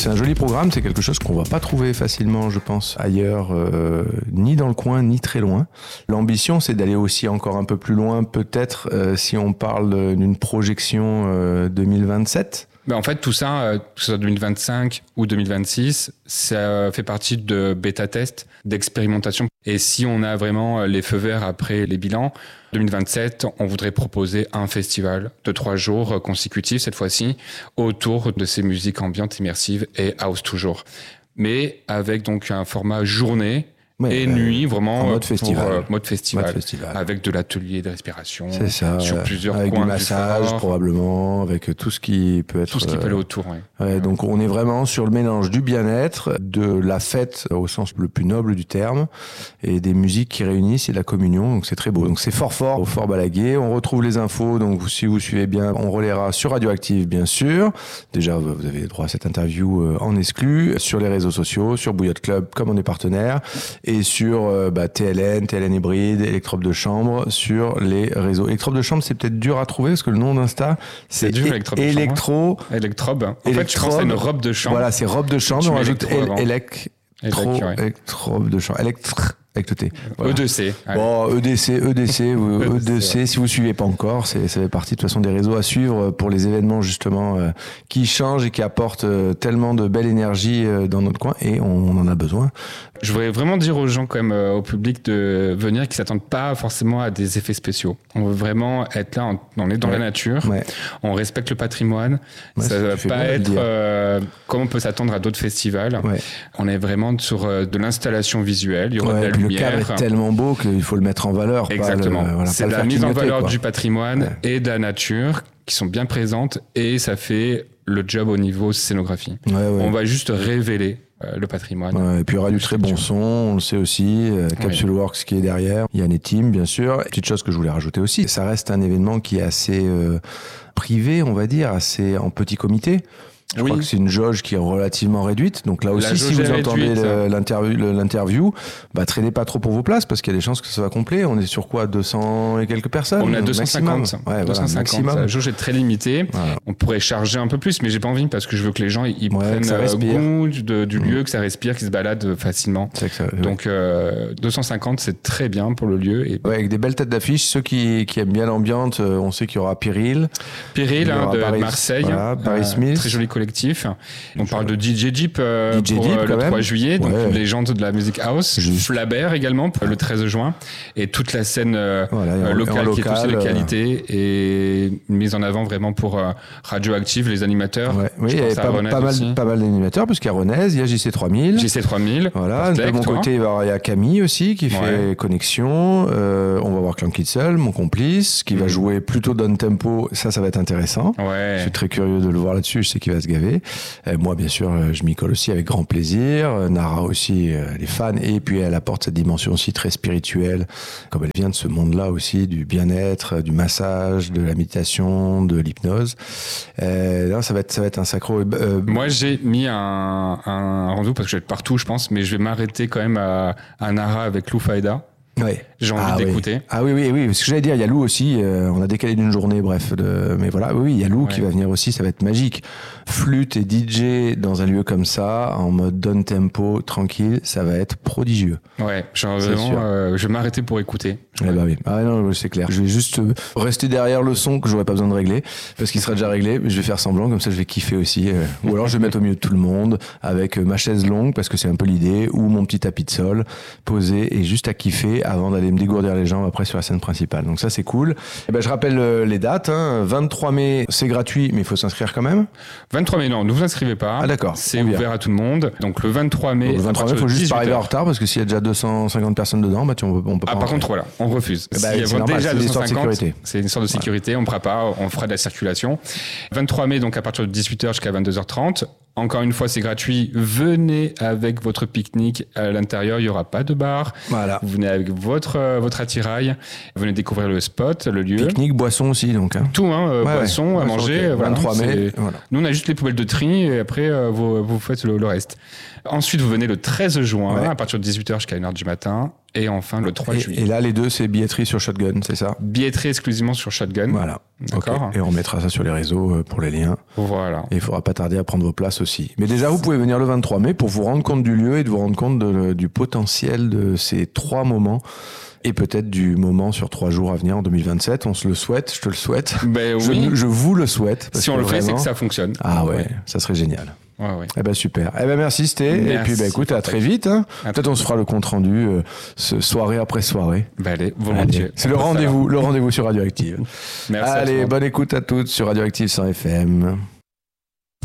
c'est un joli programme, c'est quelque chose qu'on va pas trouver facilement, je pense, ailleurs, ni dans le coin, ni très loin. L'ambition, c'est d'aller aussi encore un peu plus loin, peut-être, si on parle d'une projection 2027. En fait, tout ça, que ce soit 2025 ou 2026, ça fait partie de bêta-test, d'expérimentation. Et si on a vraiment les feux verts après les bilans, 2027, on voudrait proposer un festival de 3 jours consécutifs, cette fois-ci, autour de ces musiques ambiantes, immersives et house toujours. Mais avec donc un format journée, et nuit, vraiment, en mode festival. Mode festival. Avec de l'atelier de respiration. C'est ça. Sur plusieurs avec points du massage, du probablement, avec tout ce qui peut être. Tout ce qui peut aller autour, donc, on est vraiment sur le mélange du bien-être, de la fête au sens le plus noble du terme, et des musiques qui réunissent et de la communion. Donc, c'est très beau. Donc, c'est fort au Fort Balaguier. On retrouve les infos. Donc, si vous suivez bien, on relaiera sur Radioactive, bien sûr. Déjà, vous avez droit à cette interview en exclu, sur les réseaux sociaux, sur Bouillotte Club, comme on est partenaire. Et sur TLN Hybride, Électrope de Chambre, sur les réseaux. Électrope de Chambre, c'est peut-être dur à trouver parce que le nom d'Insta, c'est Électrope. Électrobe. En fait, je pense que c'est une robe de chambre. Voilà, c'est robe de chambre. On rajoute Électrobe de chambre. Avec le T. Voilà. E2C. Bon, EDC, si vous suivez pas encore, ça fait partie de toute façon des réseaux à suivre pour les événements justement qui changent et qui apportent tellement de belle énergie dans notre coin et on en a besoin. Je voudrais vraiment dire aux gens quand même, au public de venir, qui s'attendent pas forcément à des effets spéciaux. On veut vraiment être là, on est dans la nature, on respecte le patrimoine. Ça va pas être comme on peut s'attendre à d'autres festivals. On est vraiment sur de l'installation visuelle. Il y aura de la lumière. Le cadre est tellement beau qu'il faut le mettre en valeur. Exactement. C'est la mise en valeur du patrimoine et de la nature qui sont bien présentes et ça fait le job au niveau scénographie. On va juste révéler le patrimoine. Et puis il y aura du très bon son, on le sait aussi, Capsule Works qui est derrière, Yann et Tim bien sûr. Petite chose que je voulais rajouter aussi, ça reste un événement qui est assez privé, on va dire, assez en petit comité. Je crois que c'est une jauge qui est relativement réduite. Donc là aussi, si vous entendez l'interview, traînez pas trop pour vos places parce qu'il y a des chances que ça va complet. On est sur quoi, 200 et quelques personnes? On a 250. 250. La jauge est très limitée. Voilà. On pourrait charger un peu plus, mais j'ai pas envie parce que je veux que les gens ils prennent goût du lieu, que ça respire, qu'ils se baladent facilement. Donc 250, c'est très bien pour le lieu. Et... avec des belles têtes d'affiche. Ceux qui aiment bien l'ambiance, on sait qu'il y aura Pyrrhil. De Marseille. Paris Smith. Très joli collectif. On parle de DJ Jeep pour le 3 juillet, donc une légende de la musique house. Flabert également, le 13 juin. Et toute la scène locale qui est aussi de qualité et une mise en avant vraiment pour Radioactive, les animateurs. Oui, il y a pas mal d'animateurs, parce qu'il y a Renez, il y a JC3000. JC3000. Voilà, de mon côté, il y a Camille aussi qui fait Connexion. On va voir Clan Kitzel, mon complice, qui va jouer plutôt down tempo. Ça va être intéressant. Je suis très curieux de le voir là-dessus. Je sais qu'il va se gaver. Moi, bien sûr, je m'y colle aussi avec grand plaisir. Nara aussi, elle est fan. Et puis, elle apporte cette dimension aussi très spirituelle, comme elle vient de ce monde-là aussi, du bien-être, du massage, de la méditation, de l'hypnose. Ça va être un sacro. Moi, j'ai mis un rendez-vous parce que je vais être partout, je pense, mais je vais m'arrêter quand même à Nara avec Lou Faïda. J'ai envie d'écouter. Oui. Ce que j'allais dire, il y a Lou aussi. On a décalé d'une journée, bref. Mais voilà, il y a Lou qui va venir aussi. Ça va être magique. Flûte et DJ dans un lieu comme ça, en mode down tempo, tranquille, ça va être prodigieux. Je vais m'arrêter pour écouter. Non, c'est clair. Je vais juste rester derrière le son que j'aurais pas besoin de régler, parce qu'il sera déjà réglé. Mais je vais faire semblant, comme ça, je vais kiffer aussi. Ou alors, je vais mettre au milieu de tout le monde avec ma chaise longue, parce que c'est un peu l'idée, ou mon petit tapis de sol posé et juste à kiffer avant d'aller me dégourdir les jambes après sur la scène principale. Donc ça, c'est cool. Je rappelle les dates. 23 mai, c'est gratuit, mais il faut s'inscrire quand même. 23 mai, non, ne vous inscrivez pas. D'accord. C'est ouvert à tout le monde. Donc le 23 mai. Le 23 mai, il faut juste pas arriver en retard parce que s'il y a déjà 250 personnes dedans, on peut pas. Par contre, voilà, on refuse. S'il y a déjà 250, c'est une histoire de sécurité. On ne fera pas, on fera de la circulation. 23 mai, donc à partir de 18h jusqu'à 22h30. Encore une fois, c'est gratuit. Venez avec votre pique-nique à l'intérieur. Il n'y aura pas de bar. Voilà. Vous venez avec votre attirail. Venez découvrir le spot, le lieu. Pique-nique, boisson aussi, donc. Tout, boisson, à manger. Okay. 23 mai. Voilà. Nous, on a juste les poubelles de tri et après, vous faites le reste. Ensuite, vous venez le 13 juin à partir de 18h jusqu'à 1h du matin. et enfin le 3 juillet. Et là, les deux, c'est billetterie sur Shotgun, c'est ça? Billetterie exclusivement sur Shotgun. Voilà. D'accord. Okay. Et on mettra ça sur les réseaux pour les liens. Voilà. Et il faudra pas tarder à prendre vos places aussi. Mais déjà, vous pouvez venir le 23 mai pour vous rendre compte du lieu et de vous rendre compte du potentiel de ces 3 moments. Et peut-être du moment sur 3 jours à venir en 2027. On se le souhaite, je te le souhaite. Ben oui. Je vous le souhaite. Si on le fait, c'est que ça fonctionne. Ah ouais, ça serait génial. Ouais. Eh ben super. Eh ben merci Sté. Et puis écoute, à très vite. Hein. Peut-être on se fera le compte rendu soirée après soirée. Allez, volontiers. C'est le rendez-vous sur Radioactive. Merci. Allez, bonne écoute à toutes sur Radioactive 100 FM.